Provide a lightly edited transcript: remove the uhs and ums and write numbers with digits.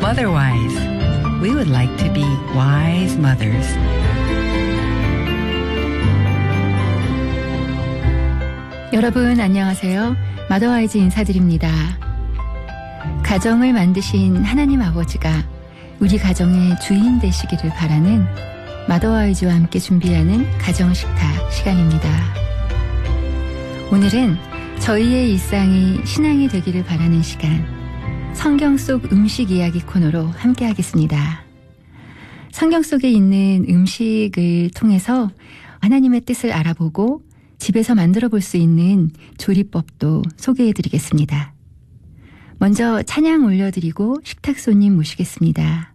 otherwise. We would like to be wise mothers. 여러분 안녕하세요. 마더와이즈 인사드립니다. 가정을 만드신 하나님 아버지가 우리 가정의 주인 되시기를 바라는 마더와이즈와 함께 준비하는 가정식탁 시간입니다. 오늘은 저희의 일상이 신앙이 되기를 바라는 시간, 성경 속 음식 이야기 코너로 함께 하겠습니다. 성경 속에 있는 음식을 통해서 하나님의 뜻을 알아보고 집에서 만들어 볼 수 있는 조리법도 소개해 드리겠습니다. 먼저 찬양 올려드리고 식탁 손님 모시겠습니다.